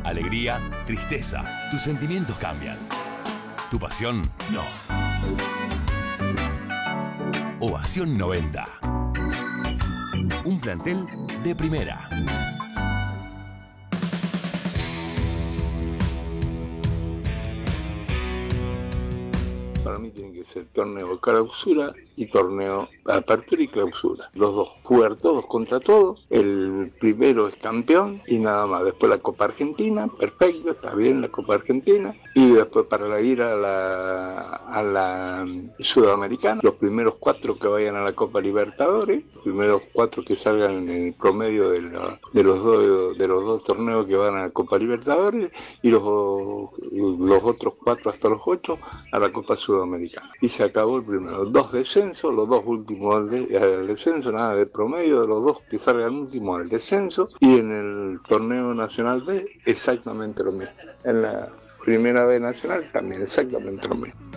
Alegría, tristeza. Tus sentimientos cambian. Tu pasión, no. Ovación 90. Un plantel de primera. Para mí tiene que ser torneo clausura y torneo apertura y clausura. Los dos. Jugar todos contra todos. El primero es campeón y nada más. Después la Copa Argentina. Perfecto, está bien la Copa Argentina. Y después para ir a la Sudamericana. Los primeros 4 que vayan a la Copa Libertadores. Los primeros 4 que salgan en el promedio de los dos torneos que van a la Copa Libertadores. Y los otros 4 hasta los 8 a la Copa Sudamericana. Y se acabó el primero. 2 descensos, los 2 últimos al descenso, nada de promedio de los 2 que salgan últimos al descenso. Y en el torneo nacional B, exactamente lo mismo. En la primera B nacional también, exactamente lo mismo.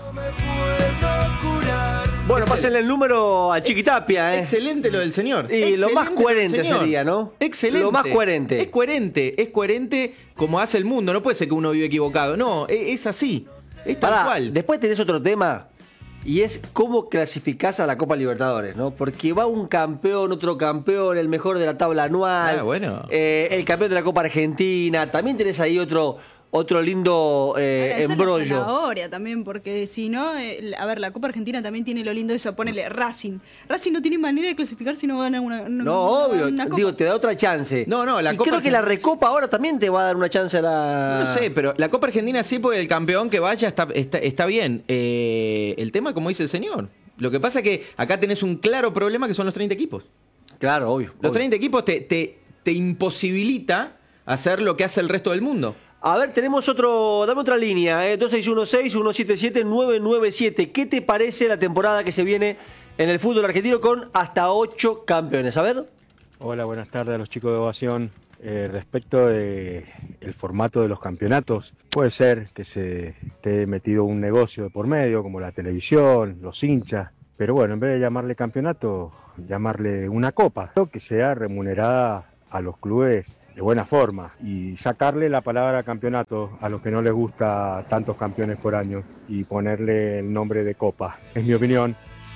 Bueno, pásenle el número a Chiquitapia, ¿eh? Excelente lo del señor. Y excelente, lo más coherente sería, ¿no? Excelente. Lo más coherente. Es coherente como hace el mundo. No puede ser que uno vive equivocado. No, es así. Es tal cual. Después tenés otro tema, y es cómo clasificás a la Copa Libertadores, ¿no? Porque va un campeón, otro campeón, el mejor de la tabla anual, bueno. El campeón de la Copa Argentina. También tenés ahí otro lindo embrollo. Es ahora también, porque si no, a ver, la Copa Argentina también tiene lo lindo de eso, ponele Racing. Racing no tiene manera de clasificar si no gana una obvio, una Copa. digo, te da otra chance. La y Copa creo que la Recopa ahora también te va a dar una chance a la... No sé, pero la Copa Argentina sí, porque el campeón que vaya está bien. El tema, como dice el señor, lo que pasa es que acá tenés un claro problema que son los 30 equipos. Claro, obvio. Los 30 equipos te imposibilita hacer lo que hace el resto del mundo. A ver, tenemos dame otra línea, 2616-177-997. ¿Qué te parece la temporada que se viene en el fútbol argentino con hasta 8 campeones? A ver. Hola, buenas tardes a los chicos de Ovación. Respecto del formato de los campeonatos, puede ser que se esté metido un negocio de por medio, como la televisión, los hinchas, pero bueno, en vez de llamarle campeonato, llamarle una copa, que sea remunerada a los clubes de buena forma y sacarle la palabra campeonato a los que no les gusta tantos campeones por año y ponerle el nombre de copa. Es mi opinión.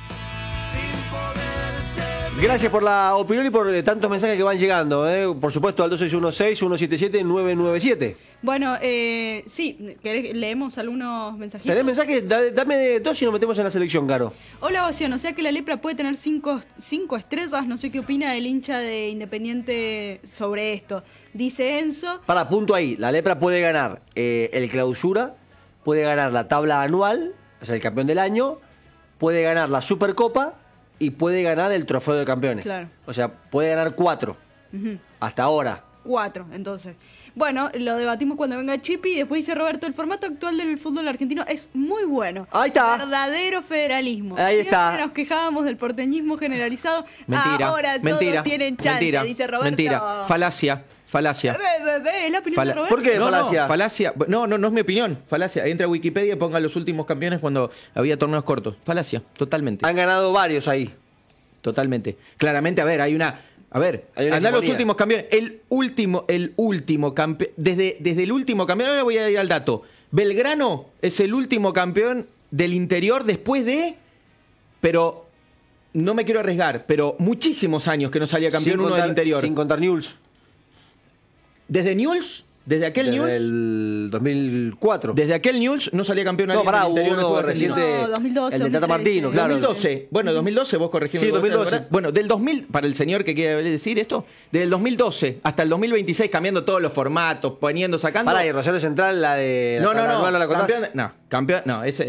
Gracias por la opinión y por tantos mensajes que van llegando, por supuesto al 2616-177-997. Bueno, sí, leemos algunos mensajitos. ¿Tenés mensajes? Dame 2 y nos metemos en la selección, Caro. Hola, Ovación, o sea que la lepra puede tener 5 estrellas, no sé qué opina el hincha de Independiente sobre esto. Dice Enzo. Para, punto ahí, la lepra puede ganar el clausura, puede ganar la tabla anual, o sea, el campeón del año, puede ganar la Supercopa y puede ganar el trofeo de campeones. Claro. O sea, puede ganar 4. Hasta ahora. 4, entonces. Bueno, lo debatimos cuando venga Chipi. Y después dice Roberto, el formato actual del fútbol argentino es muy bueno. Ahí está. Verdadero federalismo. Ahí está. Siempre nos quejábamos del porteñismo generalizado. Mentira. Ahora mentira, todos tienen chance, dice Roberto. Mentira. Falacia. ¿Es la opinión de Roberto? ¿Por qué falacia? Falacia. No es mi opinión. Falacia. Entra a Wikipedia y ponga los últimos campeones cuando había torneos cortos. Falacia. Totalmente. Han ganado varios ahí. Totalmente. Claramente, a ver, hay una andá los últimos campeones. El último campeón. Desde el último campeón, ahora voy a ir al dato. Belgrano es el último campeón del interior después de. Pero no me quiero arriesgar, pero muchísimos años que no salía campeón uno del interior. Sin contar Newell's. ¿Desde Newell's? ¿Desde aquel Newell's? Desde el 2004. Desde aquel Newell's no salía campeón del interior uno reciente. No, 2012. El de Tata Martino, claro. 2012. Bueno, 2012, vos corregime. Sí, 2012. Bueno, del 2000, para el señor que quiere decir esto, desde el 2012 hasta el 2026, cambiando todos los formatos, sacando. Para ahí, Rosario Central, la de. No. Campeón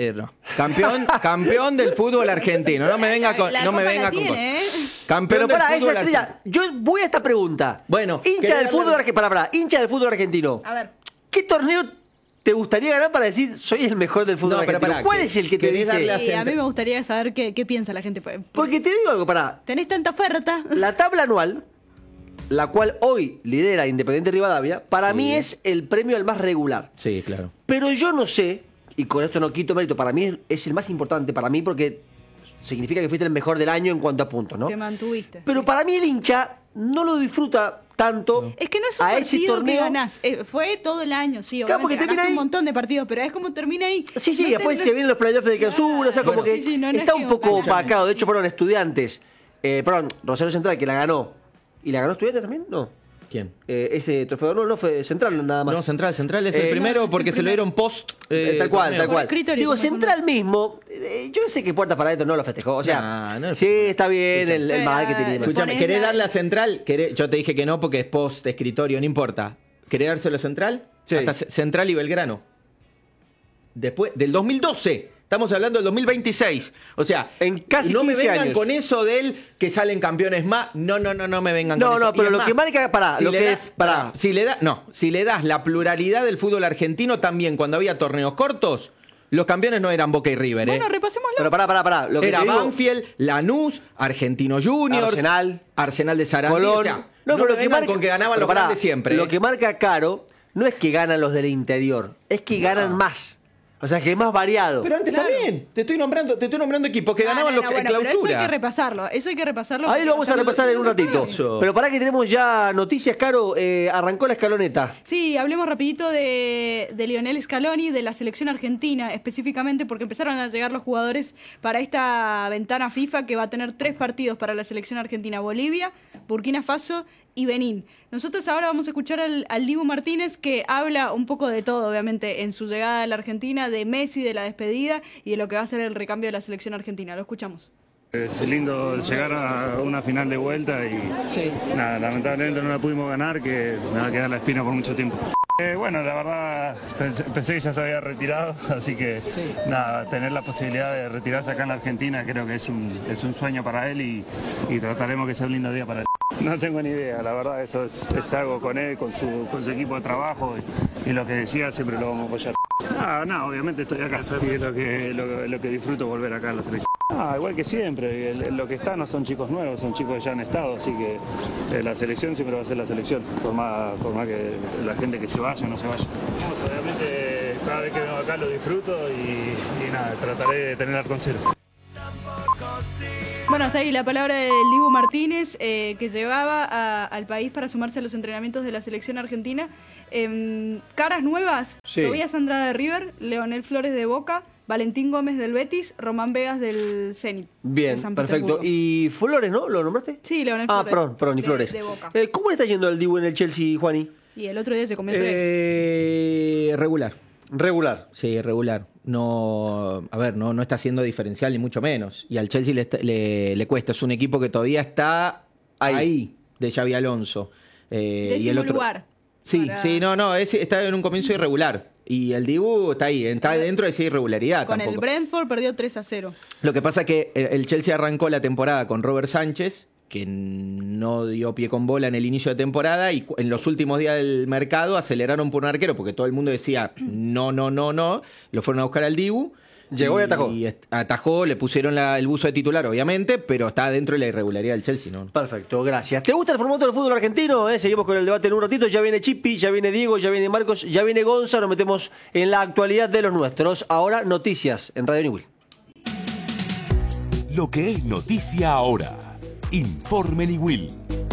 Campeón del fútbol argentino. No me venga con cosas. Campeón Pero del fútbol esa argentino. yo voy a esta pregunta. Bueno, hincha del fútbol argentino. A ver. ¿Qué torneo te gustaría ganar para decir soy el mejor del fútbol argentino? ¿Cuál es el que te dice? Sí, a mí me gustaría saber qué piensa la gente. Porque te digo algo, tenés tanta oferta. La tabla anual, la cual hoy lidera Independiente Rivadavia, para mí es el premio al más regular. Sí, claro. Pero yo no sé, y con esto no quito mérito, para mí es el más importante, para mí porque significa que fuiste el mejor del año en cuanto a puntos, ¿no? Te mantuviste. Pero para mí el hincha no lo disfruta tanto Es que no es un a ese partido que torneo. ganás. Fue todo el año, sí, Claro, porque obviamente termina ganaste un ahí. montón de partidos, pero es como termina ahí. Sí, No después te- se vienen los playoffs de clausura, o sea, como Bueno, que sí, no es está que un poco ganan. opacado. De hecho, fueron Estudiantes, Rosario Central, que la ganó. ¿Y la ganó Estudiantes también? No. ¿Quién? Ese trofeo no fue Central nada más. No, Central es el no, primero es el porque se lo primero. dieron post. Tal cual, torneo. tal cual. escritorio, Digo, como son Central mismo, yo sé que Puertas para Adentro no lo festejó. O sea, No, no lo sí, festejó. está bien el marketing. y demás. Escuchame, Ponés ¿querés la- darle a Central? Yo te dije que no porque es post escritorio, no importa. ¿Querés dárselo a Central? Sí. Hasta Central y Belgrano. Después del 2012. Estamos hablando del 2026. O sea, En casi no me 15 vengan años. con eso del que salen campeones más. No me vengan No, con eso. no, Y pero es lo más, que marca- pará, lo le que das- es- pará. si le das la pluralidad del fútbol argentino también cuando había torneos cortos, los campeones no eran Boca y River, Bueno, repasémoslo. Pero pará. Lo que Era te digo- Banfield, Lanús, Argentino Juniors, Arsenal. de Sarandí. Colón. O sea, no me vengan con que ganaban pero los pará, grandes siempre. Lo que marca caro no es que ganan los del interior, es que ganan más. O sea, que es más variado. Pero antes Claro. también. Te estoy nombrando equipos que ganaban los bueno, pero eso hay clausura. que repasarlo. Eso hay que repasarlo. Ahí porque lo vamos a repasar en un ratito. Eso. Pero pará que tenemos ya noticias, Caro. Arrancó la escaloneta. Sí, hablemos rapidito de Lionel Scaloni, de la selección argentina específicamente, porque empezaron a llegar los jugadores para esta ventana FIFA que va a tener 3 partidos para la selección argentina: Bolivia, Burkina Faso y Benín. Nosotros ahora vamos a escuchar al Dibu Martínez, que habla un poco de todo, obviamente, en su llegada a la Argentina, de Messi, de la despedida y de lo que va a ser el recambio de la selección argentina. Lo escuchamos. Es lindo llegar a una final de vuelta y nada, lamentablemente no la pudimos ganar, que me va a quedar la espina por mucho tiempo. Bueno, la verdad pensé que ya se había retirado, así que nada, tener la posibilidad de retirarse acá en la Argentina creo que es un sueño para él y trataremos que sea un lindo día para él. No tengo ni idea, la verdad eso es algo con él, con su equipo de trabajo y lo que decía siempre lo vamos a apoyar. No, obviamente estoy acá y es lo que disfruto volver acá a la selección. Igual que siempre, lo que está no son chicos nuevos, son chicos que ya han estado, así que la selección siempre va a ser la selección, por más que la gente que se vaya o no se vaya. Obviamente cada vez que vengo acá lo disfruto y nada, trataré de tener al cero. Bueno, hasta ahí la palabra del Dibu Martínez, que llevaba al país para sumarse a los entrenamientos de la selección argentina. Caras nuevas: Sí. Tobías Andrade de River, Leonel Flores de Boca, Valentín Gómez del Betis, Román Vegas del Zenit. Bien, de San perfecto. Petersburgo. Y Flores, ¿no? ¿Lo nombraste? Sí, Leonel Flores. Perdón, y Flores. De Boca. ¿Cómo le está yendo el Dibu en el Chelsea, Juani? Y el otro día se comió 3. Regular. Regular. Sí, regular. No está siendo diferencial ni mucho menos. Y al Chelsea le cuesta. Es un equipo que todavía está ahí de Xabi Alonso. Y Décimo el otro lugar. Sí, Para- está en un comienzo irregular. Y el Dibu está ahí, está dentro de esa irregularidad. Con el tampoco. Brentford perdió 3-0. Lo que pasa es que el Chelsea arrancó la temporada con Robert Sánchez, que no dio pie con bola en el inicio de temporada, y en los últimos días del mercado aceleraron por un arquero, porque todo el mundo decía no. Lo fueron a buscar al Dibu. Llegó y atajó. Atajó, le pusieron el buzo de titular, obviamente, pero está dentro de la irregularidad del Chelsea, ¿no? Perfecto, gracias. ¿Te gusta el formato del fútbol argentino? Seguimos con el debate en un ratito. Ya viene Chipi, ya viene Diego, ya viene Marcos, ya viene Gonza. Nos metemos en la actualidad de los nuestros. Ahora, noticias en Radio Newell. Lo que es noticia ahora. Informe Newell.